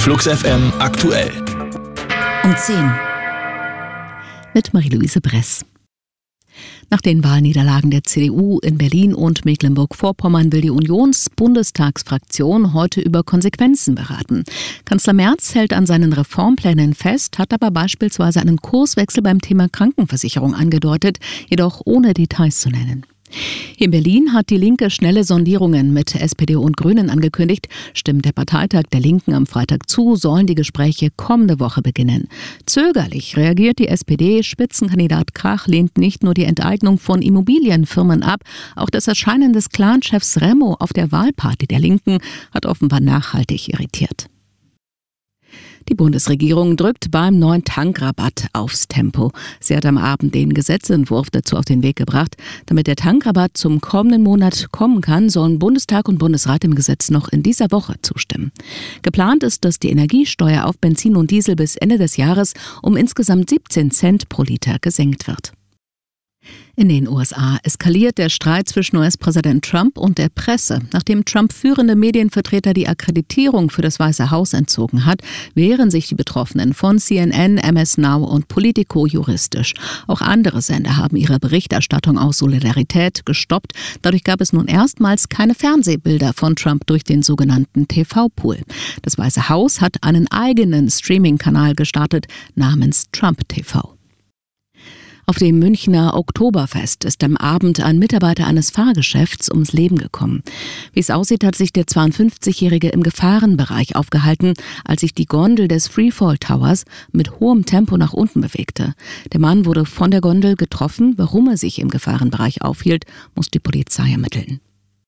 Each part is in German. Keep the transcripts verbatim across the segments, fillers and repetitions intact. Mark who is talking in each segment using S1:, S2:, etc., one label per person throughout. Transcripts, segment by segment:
S1: Flux F M aktuell.
S2: Um zehn. Mit Marie-Louise Bress. Nach den Wahlniederlagen der C D U in Berlin und Mecklenburg-Vorpommern will die Unions-Bundestagsfraktion heute über Konsequenzen beraten. Kanzler Merz hält an seinen Reformplänen fest, hat aber beispielsweise einen Kurswechsel beim Thema Krankenversicherung angedeutet, jedoch ohne Details zu nennen. Hier in Berlin hat die Linke schnelle Sondierungen mit S P D und Grünen angekündigt. Stimmt der Parteitag der Linken am Freitag zu, sollen die Gespräche kommende Woche beginnen. Zögerlich reagiert die S P D. Spitzenkandidat Krach lehnt nicht nur die Enteignung von Immobilienfirmen ab, auch das Erscheinen des Clanchefs Remo auf der Wahlparty der Linken hat offenbar nachhaltig irritiert. Die Bundesregierung drückt beim neuen Tankrabatt aufs Tempo. Sie hat am Abend den Gesetzentwurf dazu auf den Weg gebracht. Damit der Tankrabatt zum kommenden Monat kommen kann, sollen Bundestag und Bundesrat dem Gesetz noch in dieser Woche zustimmen. Geplant ist, dass die Energiesteuer auf Benzin und Diesel bis Ende des Jahres um insgesamt siebzehn Cent pro Liter gesenkt wird. In den U S A eskaliert der Streit zwischen U S-Präsident Trump und der Presse. Nachdem Trump führende Medienvertreter die Akkreditierung für das Weiße Haus entzogen hat, wehren sich die Betroffenen von C N N, M S Now und Politico juristisch. Auch andere Sender haben ihre Berichterstattung aus Solidarität gestoppt. Dadurch gab es nun erstmals keine Fernsehbilder von Trump durch den sogenannten T V-Pool. Das Weiße Haus hat einen eigenen Streaming-Kanal gestartet namens Trump T V. Auf dem Münchner Oktoberfest ist am Abend ein Mitarbeiter eines Fahrgeschäfts ums Leben gekommen. Wie es aussieht, hat sich der zweiundfünfzigjährige im Gefahrenbereich aufgehalten, als sich die Gondel des Freefall Towers mit hohem Tempo nach unten bewegte. Der Mann wurde von der Gondel getroffen. Warum er sich im Gefahrenbereich aufhielt, muss die Polizei ermitteln.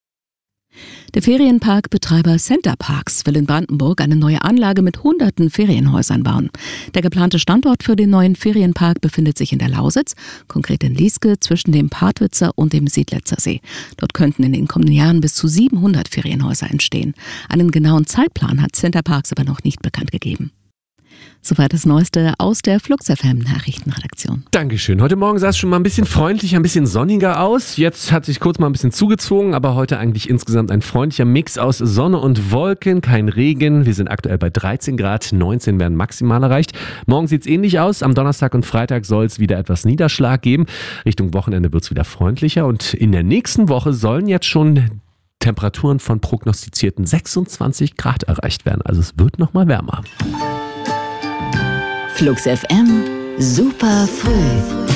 S2: Der Ferienparkbetreiber Center Parcs will in Brandenburg eine neue Anlage mit hunderten Ferienhäusern bauen. Der geplante Standort für den neuen Ferienpark befindet sich in der Lausitz, konkret in Lieske zwischen dem Partwitzer und dem Siedletzer See. Dort könnten in den kommenden Jahren bis zu siebenhundert Ferienhäuser entstehen. Einen genauen Zeitplan hat Center Parcs aber noch nicht bekannt gegeben. Soweit das Neueste aus der Flux F M Nachrichtenredaktion.
S3: Dankeschön. Heute Morgen sah es schon mal ein bisschen freundlicher, ein bisschen sonniger aus. Jetzt hat sich kurz mal ein bisschen zugezogen, aber heute eigentlich insgesamt ein freundlicher Mix aus Sonne und Wolken, kein Regen. Wir sind aktuell bei dreizehn Grad, neunzehn werden maximal erreicht. Morgen sieht es ähnlich aus. Am Donnerstag und Freitag soll es wieder etwas Niederschlag geben. Richtung Wochenende wird es wieder freundlicher und in der nächsten Woche sollen jetzt schon Temperaturen von prognostizierten sechsundzwanzig Grad erreicht werden. Also es wird noch mal wärmer.
S2: Flux F M, super früh.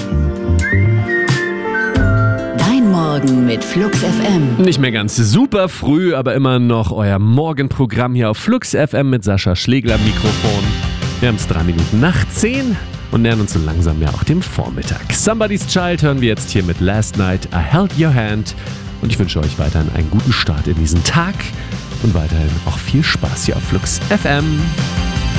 S2: Dein Morgen mit Flux F M.
S3: Nicht mehr ganz super früh, aber immer noch euer Morgenprogramm hier auf Flux F M mit Sascha Schlegel am Mikrofon. Wir haben es drei Minuten nach zehn und nähern uns so langsam ja auch dem Vormittag. Somebody's Child hören wir jetzt hier mit Last Night, I Held Your Hand. Und ich wünsche euch weiterhin einen guten Start in diesen Tag und weiterhin auch viel Spaß hier auf Flux F M.